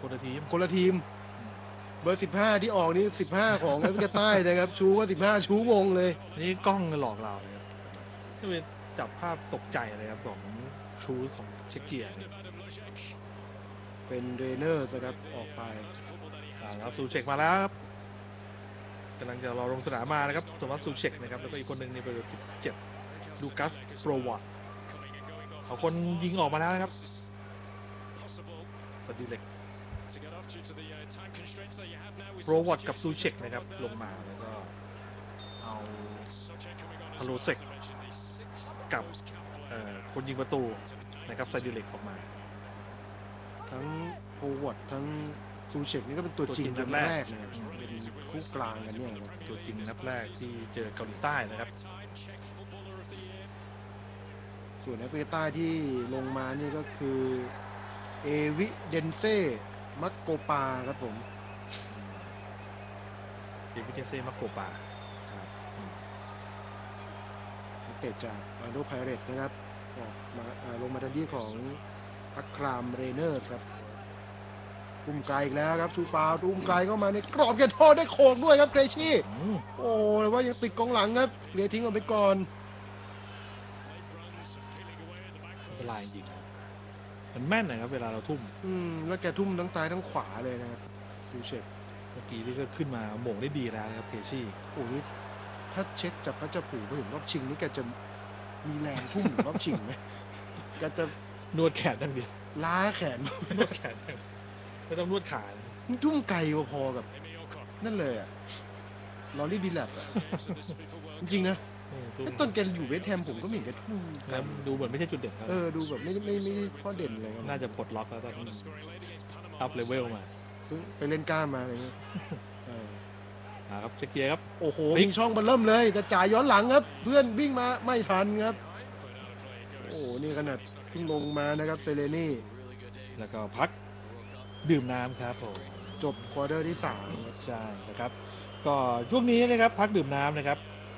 คนละทีมเบอร์15ที่ออกนี่15ของแอฟริกาใต้นะครับชูว่า15ชูงงเลยนี่กล้องหลอกเราเลยครับก็ไปจับภาพตกใจเลยครับของชูของเชคเกียร์เป็นเรเนอร์นะครับออกไปครับซูเชกมาแล้วครับกำลังจะรอลงสนามมานะครับโทมัสซูเชกนะครับแล้วก็อีกคนหนึ่งในเบอร์17ลูกัสโปรวัตเขาคนยิงออกมาแล้วนะครับสติเล็กโปรวัตกับซูเชกนะครับลงมาแล้วก็เอาพาโลเซกกับคนยิงประตูนะครับไซดิเล็กออกมาทั้งโปรวัตทั้งซูเชกนี่ก็เป็นตัวจริงนัดแรกนะครับเป็นคู่กลางกันเนี่ยตัวจริงนัดแรกที่เจอเกาหลีใต้นะครับส่วนแอฟริกาใต้ที่ลงมานี่ก็คือเอวิเดนเซ่มักโกปาครับผมเอวิเดนเซ่มักโกปาครับนักเตะจากออร์แลนโดไพเรตส์นะครับออกมาลงมาทันทีของอัครามเรเนอร์สครับทุ่มไกลอีกแล้วครับชูฟาวทุ่มไกลเข้ามาในกรอบเขตโทษได้โขกด้วยครับเกรชี่โอ้แต่ว่ายังติดกองหลังครับเลียทิ้งออกไปก่อนอันตรายจริงมันแม่นนะครับเวลาเราทุ่มแล้วแกทุ่มทั้งซ้ายทั้งขวาเลยนะครับซูเชกเมื่อกี้นี่ก็ขึ้นมาโหม่งได้ดีแล้วนะครับเกรชี่โอ้ยถ้าเช็คจากพระเจ้าปู่ไปถึงรอบชิงนี่แกจะมีแรงทุ่มรอบชิงไหมแกจะนวดแขนทั้งเดียวล้าแขนนวดแขนไม่ต้องนวดขาทุ่มไกลพอกับนั่นเลยอะลอรี่ดีแลบอะจริงๆนะต้นแกอยู่เวสต์แฮมผมก็ไม่เห็นแกทุ่มกันดูเหมือนไม่ใช่จุดเด่นดูแบบไม่ใช่ข้อเด่นเลยน่าจะปลดล็อกแล้วตอนนี้อัพเลเวลมาไปเล่นกล้ามมาอะไรเงี้ยครับเช็คเกียร์ครับโอ้โหมีช่องมันเริ่มเลยจะจ่ายย้อนหลังครับเพื่อนวิ่งมาไม่ทันครับโอ้นี่ขนาดเพิ่งลงมานะครับเซเลนี่แล้วก็พักดื่มน้ำครับผมจบควอเตอร์ที่3 ใช่นะครับก็ช่วงนี้นะครับพักดื่มน้ำนะครับ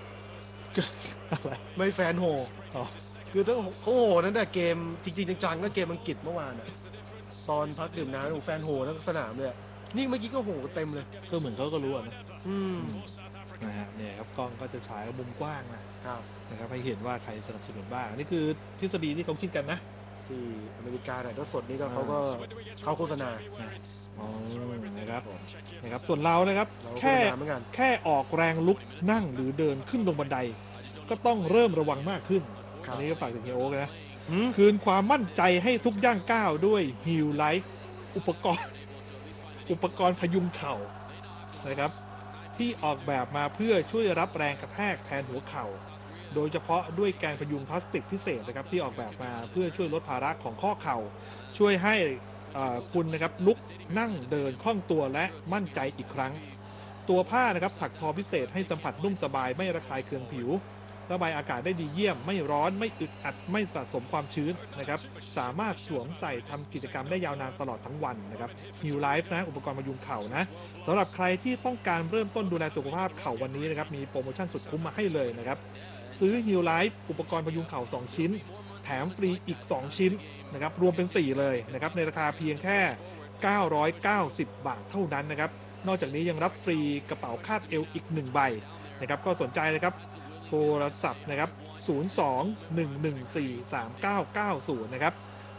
ไม่แฟนโหคือต้องเขาโหนั่นแต่เกมจริงๆจังๆก็เกมอังกฤษเมื่อวานตอนพักดื่มน้ำแฟนโหทั้งสนามเลยนี่เมื่อกี้ก็โหเต็มเลยก็เหมือนเขาก็รู้นะนะฮะเนี่ยครับกล้องก็จะฉายมุมกว้างนะครับให้เห็นว่าใครสนับสนุนบ้างนี่คือทฤษฎีที่เขาคิดกันนะที่อเมริกาถ่ายทอดสดนี่ก็เขาก็เข้าโฆษณานะครับส่วนเรานะครับแค่ออกแรงลุกนั่งหรือเดินขึ้นลงบันไดก็ต้องเริ่มระวังมากขึ้นอันนี้ก็ฝากถึงเฮียโอ๊กนะคืนความมั่นใจให้ทุกย่างก้าวด้วย Heal Life อุปกรณ์พยุงเข่านะครับที่ออกแบบมาเพื่อช่วยรับแรงกระแทกแทนหัวเข่าโดยเฉพาะด้วยแกนพยุงพลาสติกพิเศษนะครับที่ออกแบบมาเพื่อช่วยลดภาระของข้อเข่าช่วยให้คุณนะครับลุกนั่งเดินคล่องตัวและมั่นใจอีกครั้งตัวผ้านะครับถักทอพิเศษให้สัมผัสนุ่มสบายไม่ระคายเคืองผิวระบายอากาศได้ดีเยี่ยมไม่ร้อนไม่อึดอัดไม่สะสมความชื้นนะครับสามารถสวมใส่ทำกิจกรรมได้ยาวนานตลอดทั้งวันนะครับ Heal Life นะอุปกรณ์พยุงเข่านะสำหรับใครที่ต้องการเริ่มต้นดูแลสุขภาพเข่าวันนี้นะครับมีโปรโมชั่นสุดคุ้มมาให้เลยนะครับซื้อ Heal Life อุปกรณ์พยุงเข่า2ชิ้นแถมฟรีอีก2ชิ้นนะครับรวมเป็น4เลยนะครับในราคาเพียงแค่990 บาทเท่านั้นนะครับนอกจากนี้ยังรับฟรีกระเป๋าคาดเอวอีก1ใบนะครับก็สนใจนะครับโทรศัพท์นะครับ02-114-3990นะครับ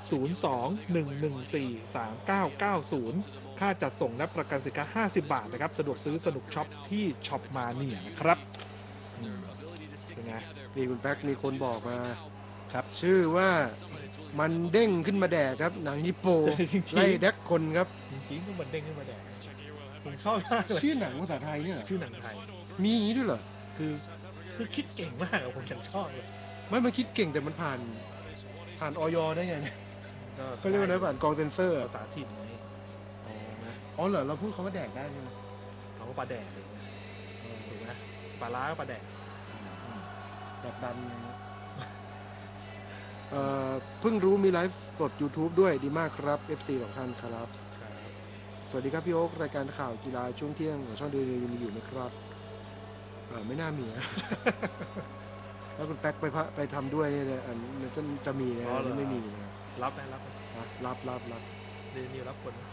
02-114-3990ค่าจัดส่งและประกันสินค้า50 บาทนะครับสะดวกซื้อสนุกช็อปที่ช็อปมาเนี่ยนะครับเป็นไงนี่คุณแป๊กมีคนบอกมาครับชื่อว่ามันเด้งขึ้นมาแดกครับหนังญี่ปุ่นไล่แดกคนครับจริงๆมันเด้งขึ้นมาแดกผมชอบมากเลยชื่อหนังภาษาไทยเนี่ยชื่อหนังไทยมีอย่างนี้ด้วยเหรอคือคิดเก่งมากผมฉันชอบเลยไม่มันคิดเก่งแต่มันผ่านอย.ได้ไงเขาเรียกว่าอะไรผ่านกองเซนเซอร์ภาษาถิ่นอ๋อเหรอเราพูดเขาว่าแดกได้ใช่ไหมเขาก็ปลาแดกถูกไหมปลาล้าก็ปลาแดกแดกดันเพิ่งรู้มีไลฟ์สด YouTube ด้วยดีมากครับ FC ของท่านครับสวัสดีครับพี่โอ๊ครายการข่าวกีฬาช่วงเที่ยงของช่องดูยังมีอยู่ไหมครับไม่น่ามีนะแล้วคุณแป๊กไปทำด้วยเนี่ยจะมีนะนี่ไม่มีนะรับไหมรับเดนิวรับคน